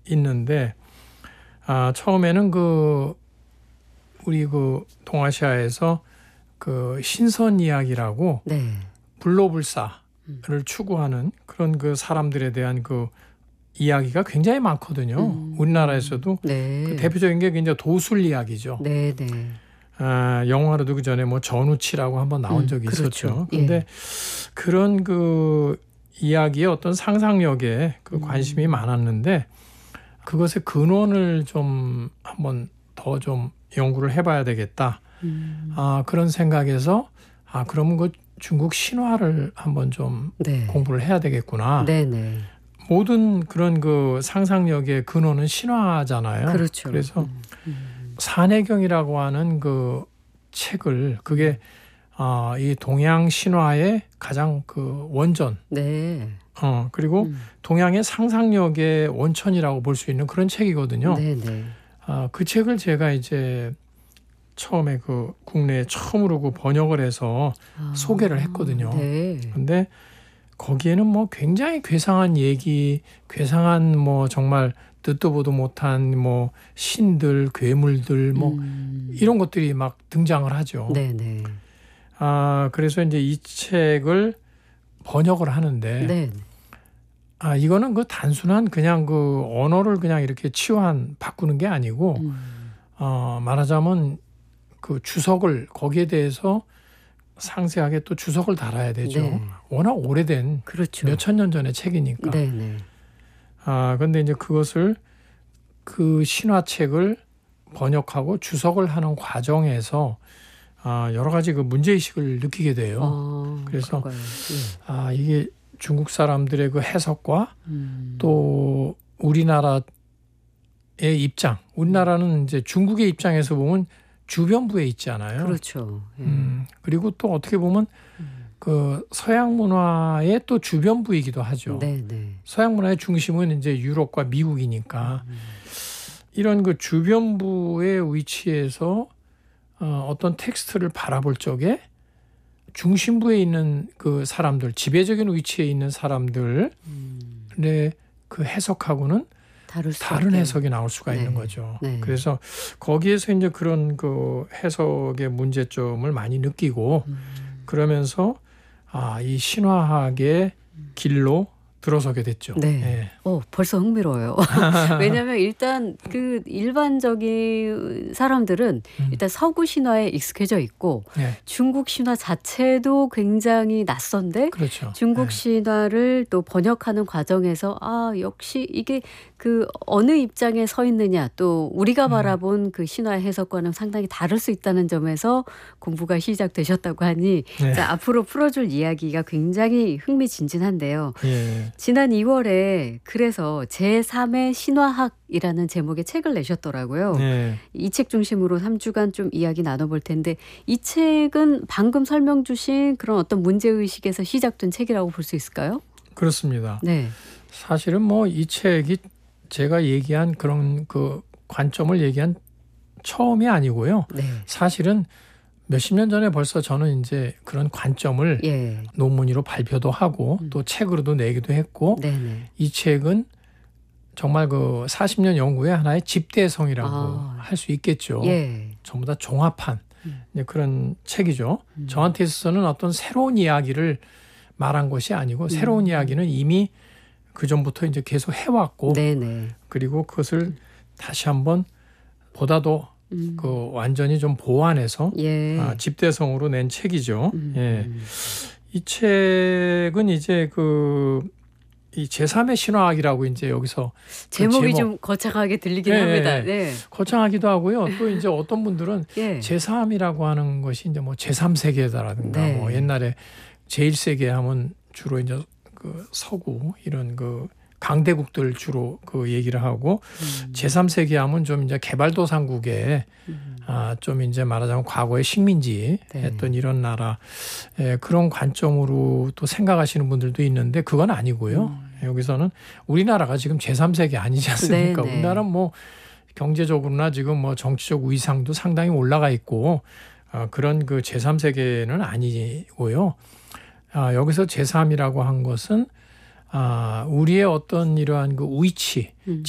있는데 처음에는 우리 동아시아에서 신선 이야기라고 네. 불로불사를 추구하는 그런 사람들에 대한 이야기가 굉장히 많거든요. 우리나라에서도 네. 대표적인 게 이제 도술 이야기죠. 네, 네. 영화로도 그 전에 전우치라고 한번 나온 적이 있었죠. 그런데 예. 그런 이야기의 어떤 상상력에 관심이 많았는데 그것의 근원을 좀 한번 더 좀 연구를 해봐야 되겠다. 그런 생각에서 그러면 중국 신화를 한번 좀 네. 공부를 해야 되겠구나. 네, 네. 모든 그런 상상력의 근원은 신화잖아요. 그렇죠. 그래서 산해경이라고 하는 책을 그게 이 동양 신화의 가장 원전. 네. 그리고 동양의 상상력의 원천이라고 볼 수 있는 그런 책이거든요. 네, 네. 그 책을 제가 이제 처음에 국내에 처음으로 번역을 해서 소개를 했거든요. 네. 근데 거기에는 굉장히 괴상한 얘기, 괴상한 정말 듣도 보도 못한 신들, 괴물들 이런 것들이 막 등장을 하죠. 네, 네. 그래서 이제 이 책을 번역을 하는데 네. 이거는 단순한 그냥 언어를 그냥 이렇게 바꾸는 게 아니고 말하자면 주석을 거기에 대해서 상세하게 또 주석을 달아야 되죠. 네. 워낙 오래된 그렇죠. 몇천 년 전의 책이니까. 네, 네. 근데 이제 그것을 신화책을 번역하고 주석을 하는 과정에서 여러 가지 문제의식을 느끼게 돼요. 그래서 이게 중국 사람들의 해석과 또 우리나라의 입장, 우리나라는 이제 중국의 입장에서 보면 주변부에 있잖아요. 그렇죠. 그리고 또 어떻게 보면 서양 문화의 또 주변부이기도 하죠. 네, 네. 서양 문화의 중심은 이제 유럽과 미국이니까 이런 주변부의 위치에서 어떤 텍스트를 바라볼 적에 중심부에 있는 사람들, 지배적인 위치에 있는 사람들의 해석하고는 다른 해석이 나올 수가 있는 거죠. 네. 그래서 거기에서 이제 그런 해석의 문제점을 많이 느끼고 그러면서 이 신화학의 길로 들어서게 됐죠. 네. 네. 벌써 흥미로워요. 왜냐하면 일단 일반적인 사람들은 일단 서구 신화에 익숙해져 있고 중국 신화 자체도 굉장히 낯선데 그렇죠. 중국 신화를 또 번역하는 과정에서 역시 이게 어느 입장에 서 있느냐 또 우리가 바라본 신화 해석과는 상당히 다를 수 있다는 점에서 공부가 시작되셨다고 하니 자, 앞으로 풀어줄 이야기가 굉장히 흥미진진한데요. 지난 2월에 그래서 제3의 신화학이라는 제목의 책을 내셨더라고요. 이 책 중심으로 3주간 좀 이야기 나눠볼 텐데 이 책은 방금 설명 주신 그런 어떤 문제의식에서 시작된 책이라고 볼 수 있을까요? 그렇습니다. 네. 사실은 이 책이 제가 얘기한 그런 관점을 얘기한 처음이 아니고요. 네. 사실은 몇십 년 전에 벌써 저는 이제 그런 관점을 논문으로 발표도 하고 또 책으로도 내기도 했고 이 책은 정말 40년 연구의 하나의 집대성이라고 할 수 있겠죠. 전부 다 종합한 그런 책이죠. 저한테 있어서는 어떤 새로운 이야기를 말한 것이 아니고 새로운 이야기는 이미 그전부터 이제 계속 해왔고 그리고 그것을 다시 한번 보다 더 완전히 좀 보완해서 집대성으로 낸 책이죠. 이 책은 이제 이 제3의 신화학이라고 이제 여기서 제목이 좀 거창하게 들리긴 합니다. 네. 거창하기도 하고요. 또 이제 어떤 분들은 제3이라고 하는 것이 이제 제3세계다라든가 옛날에 제1세계 하면 주로 이제 서구 이런 강대국들 주로 얘기를 하고 제3세계 하면 좀 이제 개발도상국에 좀 이제 말하자면 과거의 식민지 했던 이런 나라 그런 관점으로 또 생각하시는 분들도 있는데 그건 아니고요. 여기서는 우리나라가 지금 제3세계 아니지 않습니까? 우리나라는 경제적으로나 지금 정치적 위상도 상당히 올라가 있고 그런 제3세계는 아니고요. 여기서 제3이라고 한 것은 우리의 어떤 이러한 위치,